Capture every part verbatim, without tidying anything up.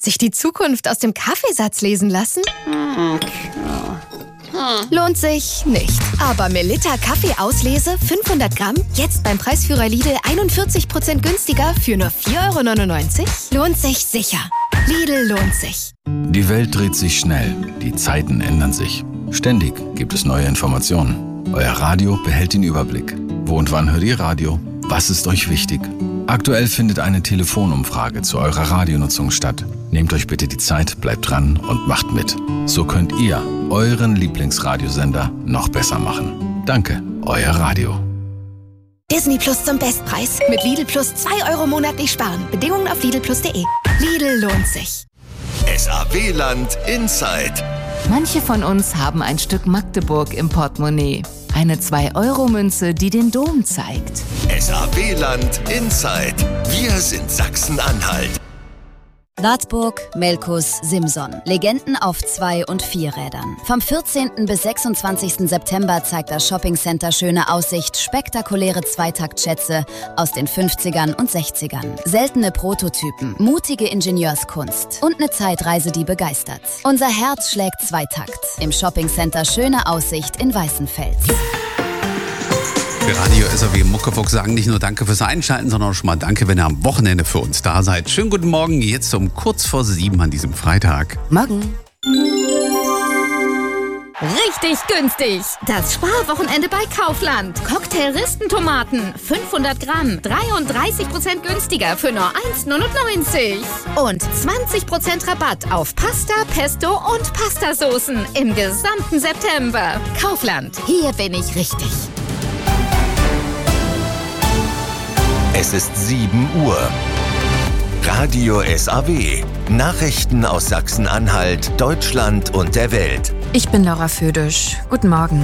Sich die Zukunft aus dem Kaffeesatz lesen lassen? Lohnt sich nicht. Aber Melitta Kaffeeauslese fünfhundert Gramm, jetzt beim Preisführer Lidl einundvierzig Prozent günstiger für nur vier Euro neunundneunzig? Lohnt sich sicher. Lidl lohnt sich. Die Welt dreht sich schnell. Die Zeiten ändern sich. Ständig gibt es neue Informationen. Euer Radio behält den Überblick. Wo und wann hört ihr Radio? Was ist euch wichtig? Aktuell findet eine Telefonumfrage zu eurer Radionutzung statt. Nehmt euch bitte die Zeit, bleibt dran und macht mit. So könnt ihr euren Lieblingsradiosender noch besser machen. Danke, euer Radio. Disney Plus zum Bestpreis. Mit Lidl Plus zwei Euro monatlich sparen. Bedingungen auf lidl plus punkt de. Lidl lohnt sich. S A W-Land Inside. Manche von uns haben ein Stück Magdeburg im Portemonnaie. Eine zwei Euro Münze, die den Dom zeigt. S A W-Land Inside. Wir sind Sachsen-Anhalt. Wartburg, Melkus, Simson. Legenden auf Zwei- und Vierrädern. Vom vierzehnten bis sechsundzwanzigsten September zeigt das Shoppingcenter Schöne Aussicht spektakuläre Zweitaktschätze aus den fünfzigern und sechzigern. Seltene Prototypen, mutige Ingenieurskunst und eine Zeitreise, die begeistert. Unser Herz schlägt Zweitakt im Shoppingcenter Schöne Aussicht in Weißenfels. Wir Radio S A W Muckefuchs sagen nicht nur Danke fürs Einschalten, sondern auch schon mal Danke, wenn ihr am Wochenende für uns da seid. Schönen guten Morgen, jetzt um kurz vor sieben an diesem Freitag. Morgen. Richtig günstig. Das Sparwochenende bei Kaufland. Cocktail-Ristentomaten, fünfhundert Gramm, dreiunddreißig Prozent günstiger für nur eins neunundneunzig. Und zwanzig Prozent Rabatt auf Pasta, Pesto und Pastasoßen im gesamten September. Kaufland, hier bin ich richtig. Es ist sieben Uhr. Radio S A W. Nachrichten aus Sachsen-Anhalt, Deutschland und der Welt. Ich bin Laura Födisch. Guten Morgen.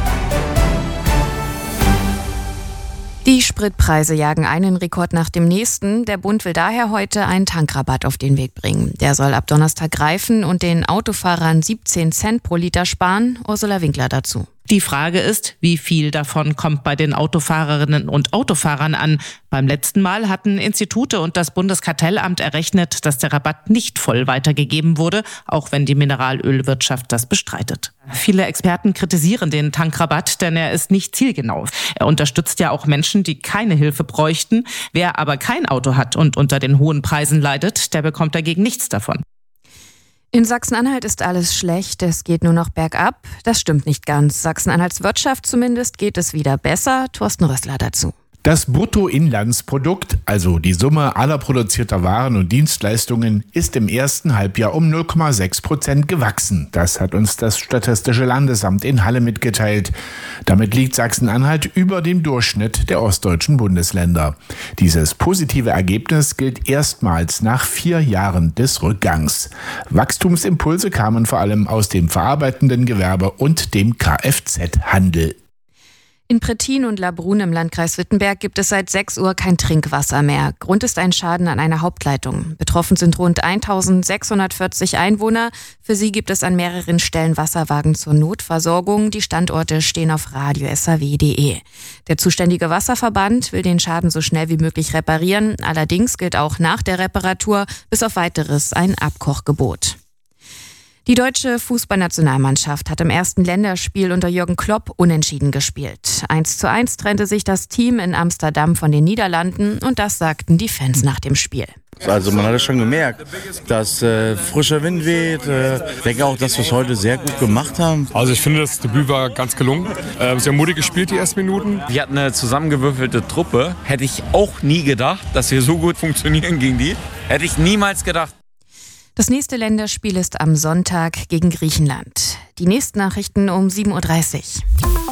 Die Spritpreise jagen einen Rekord nach dem nächsten. Der Bund will daher heute einen Tankrabatt auf den Weg bringen. Der soll ab Donnerstag greifen und den Autofahrern siebzehn Cent pro Liter sparen. Ursula Winkler dazu. Die Frage ist, wie viel davon kommt bei den Autofahrerinnen und Autofahrern an? Beim letzten Mal hatten Institute und das Bundeskartellamt errechnet, dass der Rabatt nicht voll weitergegeben wurde, auch wenn die Mineralölwirtschaft das bestreitet. Viele Experten kritisieren den Tankrabatt, denn er ist nicht zielgenau. Er unterstützt ja auch Menschen, die keine Hilfe bräuchten. Wer aber kein Auto hat und unter den hohen Preisen leidet, der bekommt dagegen nichts davon. In Sachsen-Anhalt ist alles schlecht, es geht nur noch bergab. Das stimmt nicht ganz. Sachsen-Anhalts Wirtschaft zumindest geht es wieder besser. Thorsten Rössler dazu. Das Bruttoinlandsprodukt, also die Summe aller produzierter Waren und Dienstleistungen, ist im ersten Halbjahr um null Komma sechs Prozent gewachsen. Das hat uns das Statistische Landesamt in Halle mitgeteilt. Damit liegt Sachsen-Anhalt über dem Durchschnitt der ostdeutschen Bundesländer. Dieses positive Ergebnis gilt erstmals nach vier Jahren des Rückgangs. Wachstumsimpulse kamen vor allem aus dem verarbeitenden Gewerbe und dem Kfz-Handel. In Prettin und Labrun im Landkreis Wittenberg gibt es seit sechs Uhr kein Trinkwasser mehr. Grund ist ein Schaden an einer Hauptleitung. Betroffen sind rund eintausendsechshundertvierzig Einwohner. Für sie gibt es an mehreren Stellen Wasserwagen zur Notversorgung. Die Standorte stehen auf radio s a w punkt d e. Der zuständige Wasserverband will den Schaden so schnell wie möglich reparieren. Allerdings gilt auch nach der Reparatur bis auf Weiteres ein Abkochgebot. Die deutsche Fußballnationalmannschaft hat im ersten Länderspiel unter Jürgen Klopp unentschieden gespielt. eins zu eins trennte sich das Team in Amsterdam von den Niederlanden und das sagten die Fans nach dem Spiel. Also man hat es schon gemerkt, dass äh, frischer Wind weht. Äh, ich denke auch, dass wir es heute sehr gut gemacht haben. Also ich finde, das Debüt war ganz gelungen. Äh, sehr mutig gespielt die ersten Minuten. Wir hatten eine zusammengewürfelte Truppe. Hätte ich auch nie gedacht, dass wir so gut funktionieren gegen die. Hätte ich niemals gedacht. Das nächste Länderspiel ist am Sonntag gegen Griechenland. Die nächsten Nachrichten um sieben Uhr dreißig.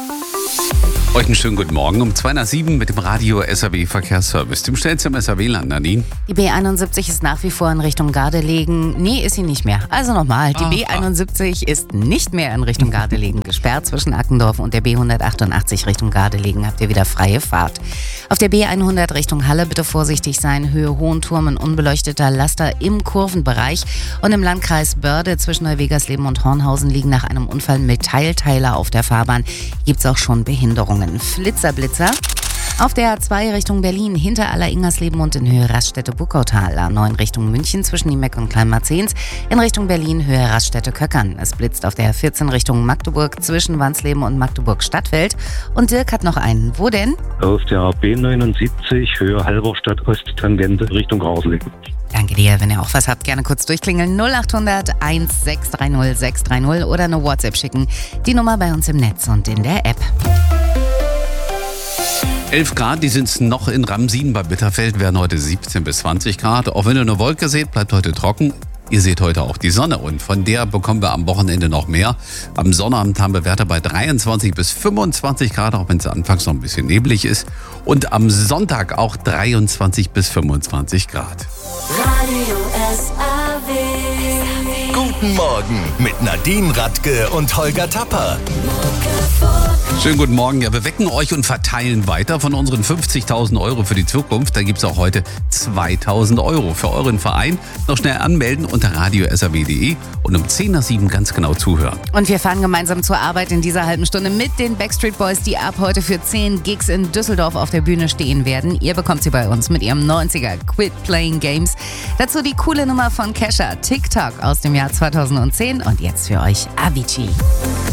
Euch einen schönen guten Morgen um zwei nach sieben mit dem Radio S A W Verkehrsservice. Dem schnellsten S A W-Land, Nadine. Die B einundsiebzig ist nach wie vor in Richtung Gardelegen. Nee, ist sie nicht mehr. Also nochmal, die ah, B einundsiebzig ah. ist nicht mehr in Richtung Gardelegen gesperrt. Zwischen Ackendorf und der B hundertachtundachtzig Richtung Gardelegen habt ihr wieder freie Fahrt. Auf der B hundert Richtung Halle bitte vorsichtig sein. Höhe Hohenturm, ein unbeleuchteter Laster im Kurvenbereich. Und im Landkreis Börde zwischen Neuwegersleben und Hornhausen liegen nach einem Unfall Metallteiler auf der Fahrbahn. Gibt es auch schon Behinderungen. Flitzerblitzer. Auf der A zwei Richtung Berlin hinter Aller-Ingersleben und in Höhe Raststätte-Buckautal. A neun Richtung München zwischen Niemeck und Kleinmarzens. In Richtung Berlin Höhe Raststätte-Köckern. Es blitzt auf der A vierzehn Richtung Magdeburg zwischen Wansleben und Magdeburg-Stadtfeld. Und Dirk hat noch einen. Wo denn? Auf der B neunundsiebzig Höhe Halberstadt Osttangente Richtung Rausleben. Danke dir. Wenn ihr auch was habt, gerne kurz durchklingeln. null acht hundert eins sechs drei null sechs drei null oder eine WhatsApp schicken. Die Nummer bei uns im Netz und in der App. elf Grad, die sind es noch in Ramsin. Bei Bitterfeld werden heute siebzehn bis zwanzig Grad. Auch wenn ihr eine Wolke seht, bleibt heute trocken. Ihr seht heute auch die Sonne und von der bekommen wir am Wochenende noch mehr. Am Sonnabend haben wir Werte bei dreiundzwanzig bis fünfundzwanzig Grad, auch wenn es anfangs noch ein bisschen neblig ist. Und am Sonntag auch dreiundzwanzig bis fünfundzwanzig Grad. Radio S A W. Guten Morgen mit Nadine Radke und Holger Tapper. Schönen guten Morgen. Ja, wir wecken euch und verteilen weiter von unseren fünfzigtausend Euro für die Zukunft. Da gibt es auch heute zweitausend Euro für euren Verein. Noch schnell anmelden unter radio s a w punkt d e und um zehn nach sieben ganz genau zuhören. Und wir fahren gemeinsam zur Arbeit in dieser halben Stunde mit den Backstreet Boys, die ab heute für zehn Gigs in Düsseldorf auf der Bühne stehen werden. Ihr bekommt sie bei uns mit ihrem neunziger Quit Playing Games. Dazu die coole Nummer von Kesha, TikTok aus dem Jahr zweitausendzehn. Und jetzt für euch Avicii.